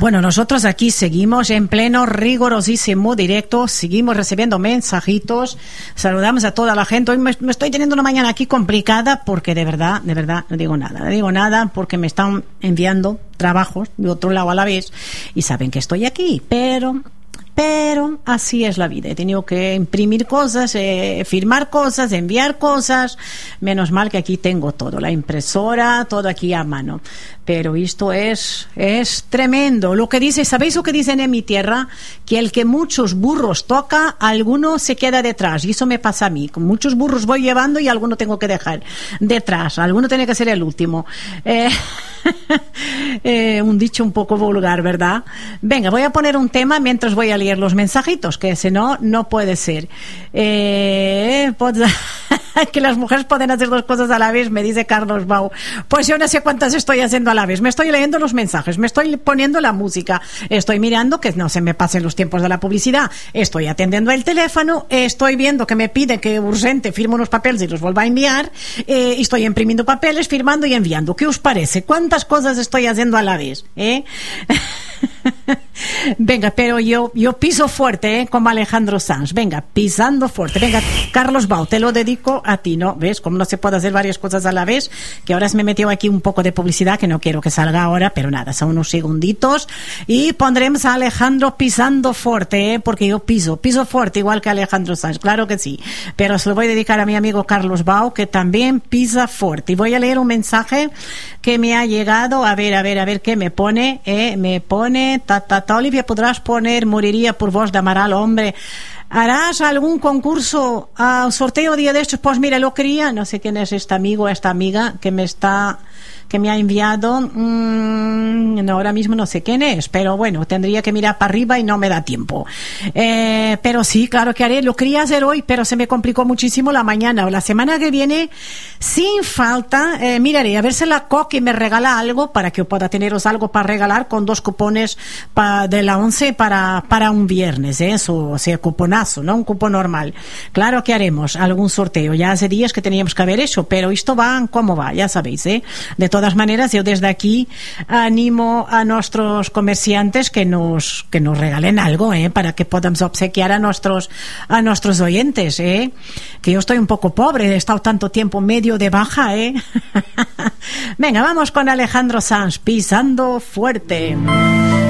Bueno, nosotros aquí seguimos en pleno rigorosísimo directo, seguimos recibiendo mensajitos, saludamos a toda la gente. Hoy me estoy teniendo una mañana aquí complicada porque de verdad, no digo nada porque me están enviando trabajos de otro lado a la vez y saben que estoy aquí, pero así es la vida. He tenido que imprimir cosas, firmar cosas, enviar cosas. Menos mal que aquí tengo todo, la impresora, todo aquí a mano. Pero esto es tremendo. Lo que dice, ¿sabéis lo que dicen en mi tierra? Que el que muchos burros toca, alguno se queda detrás. Y eso me pasa a mí. Con muchos burros voy llevando y alguno tengo que dejar detrás. Alguno tiene que ser el último. Un dicho un poco vulgar, ¿verdad? Venga, voy a poner un tema mientras voy a leer los mensajitos, que si no, no puede ser. Que las mujeres pueden hacer dos cosas a la vez, me dice Carlos Bau. Pues yo no sé cuántas estoy haciendo a la vez. Me estoy leyendo los mensajes, me estoy poniendo la música, estoy mirando que no se me pasen los tiempos de la publicidad, estoy atendiendo el teléfono, estoy viendo que me pide que urgente firme unos papeles y los vuelva a enviar, estoy imprimiendo papeles, firmando y enviando. ¿Qué os parece? ¿Cuántas cosas estoy haciendo a la vez? Venga, pero yo piso fuerte, como Alejandro Sanz. Venga, pisando fuerte. Venga, Carlos Bau, te lo dedico a ti, ¿no? ¿Ves cómo no se puede hacer varias cosas a la vez? Que ahora se me metió aquí un poco de publicidad que no quiero que salga ahora, pero nada, son unos segunditos y pondremos a Alejandro pisando fuerte, porque yo piso fuerte igual que Alejandro Sanz, claro que sí. Pero se lo voy a dedicar a mi amigo Carlos Bau, que también pisa fuerte. Y voy a leer un mensaje que me ha llegado, a ver qué me pone, Olivia, podrás poner Moriría por vos de Amaral, hombre. ¿Harás algún concurso, sorteo día de estos? Pues mira, lo quería, no sé quién es este amigo, esta amiga que me ha enviado, no, ahora mismo no sé quién es, pero bueno, tendría que mirar para arriba y no me da tiempo. Pero sí, claro que haré, lo quería hacer hoy, pero se me complicó muchísimo la mañana o la semana que viene, sin falta, miraré a ver si la Coqui me regala algo para que yo pueda teneros algo para regalar con 2 cupones de la 11 para un viernes, eso, o sea, cuponazo, no un cupón normal. Claro que haremos algún sorteo, ya hace días que teníamos que haber hecho, pero esto va como va, ya sabéis, de todas maneras, yo desde aquí animo a nuestros comerciantes que nos regalen algo, para que podamos obsequiar a nuestros oyentes, que yo estoy un poco pobre, he estado tanto tiempo medio de baja, Venga, vamos con Alejandro Sanz, pisando fuerte.